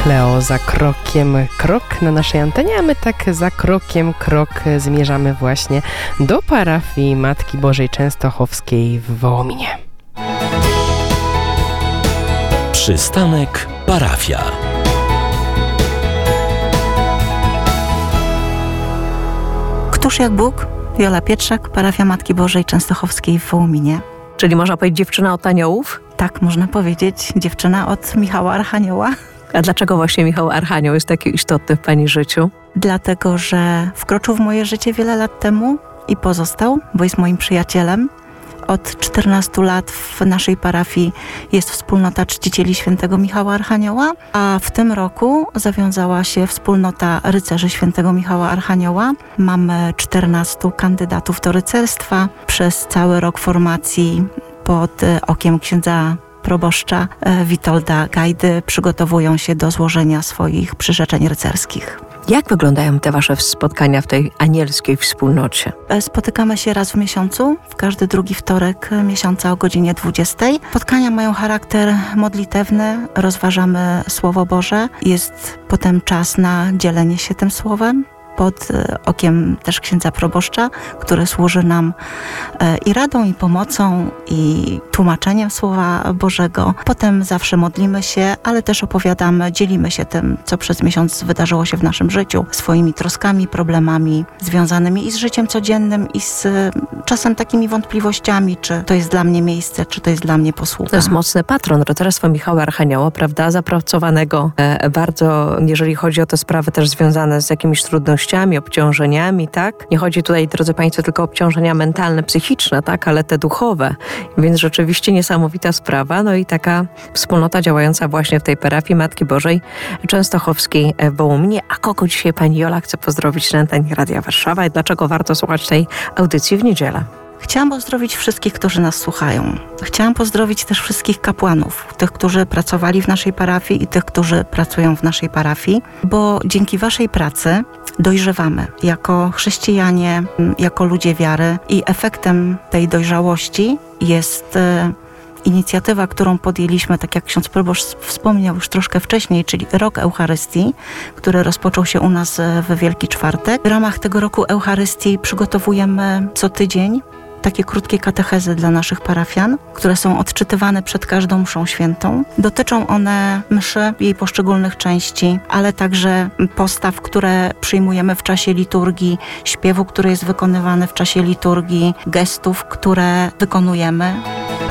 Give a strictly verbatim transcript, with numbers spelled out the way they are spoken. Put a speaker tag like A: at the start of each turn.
A: Kleo, za krokiem krok na naszej antenie, a my tak za krokiem krok zmierzamy właśnie do parafii Matki Bożej Częstochowskiej w Wołominie.
B: Przystanek parafia.
C: Któż jak Bóg? Wiola Pietrzak, parafia Matki Bożej Częstochowskiej w Wołominie.
D: Czyli można powiedzieć dziewczyna od aniołów?
C: Tak, można powiedzieć, dziewczyna od Michała Archanioła.
D: A dlaczego właśnie Michał Archanioł jest taki istotny w Pani życiu?
C: Dlatego, że wkroczył w moje życie wiele lat temu i pozostał, bo jest moim przyjacielem. Od czternastu lat w naszej parafii jest wspólnota czcicieli świętego Michała Archanioła, a w tym roku zawiązała się wspólnota rycerzy świętego Michała Archanioła. Mamy czternastu kandydatów do rycerstwa. Przez cały rok formacji pod okiem księdza proboszcza Witolda Gajdy przygotowują się do złożenia swoich przyrzeczeń rycerskich.
D: Jak wyglądają te wasze spotkania w tej anielskiej wspólnocie?
C: Spotykamy się raz w miesiącu, w każdy drugi wtorek miesiąca o godzinie dwudziestej. Spotkania mają charakter modlitewny, rozważamy Słowo Boże. Jest potem czas na dzielenie się tym Słowem pod okiem też księdza proboszcza, który służy nam i radą, i pomocą, i tłumaczeniem Słowa Bożego. Potem zawsze modlimy się, ale też opowiadamy, dzielimy się tym, co przez miesiąc wydarzyło się w naszym życiu, swoimi troskami, problemami związanymi i z życiem codziennym, i z czasem takimi wątpliwościami, czy to jest dla mnie miejsce, czy to jest dla mnie posługa.
D: To jest mocny patron rycerstwa Michała Archanioła, prawda? Zapracowanego e, bardzo, jeżeli chodzi o te sprawy też związane z jakimiś trudnościami, obciążeniami, tak? Nie chodzi tutaj, drodzy Państwo, tylko o obciążenia mentalne, psychiczne, tak? Ale te duchowe. Więc rzeczywiście niesamowita sprawa. No i taka wspólnota działająca właśnie w tej parafii Matki Bożej Częstochowskiej w Wołominie. A kogo dzisiaj Pani Jola chce pozdrowić na antenie Radia Warszawa i dlaczego warto słuchać tej audycji w niedzielę?
C: Chciałam pozdrowić wszystkich, którzy nas słuchają. Chciałam pozdrowić też wszystkich kapłanów, tych, którzy pracowali w naszej parafii i tych, którzy pracują w naszej parafii, bo dzięki waszej pracy dojrzewamy jako chrześcijanie, jako ludzie wiary i efektem tej dojrzałości jest e, inicjatywa, którą podjęliśmy, tak jak ksiądz proboszcz wspomniał już troszkę wcześniej, czyli Rok Eucharystii, który rozpoczął się u nas w Wielki Czwartek. W ramach tego Roku Eucharystii przygotowujemy co tydzień takie krótkie katechezy dla naszych parafian, które są odczytywane przed każdą mszą świętą. Dotyczą one mszy, jej poszczególnych części, ale także postaw, które przyjmujemy w czasie liturgii, śpiewu, który jest wykonywany w czasie liturgii, gestów, które wykonujemy.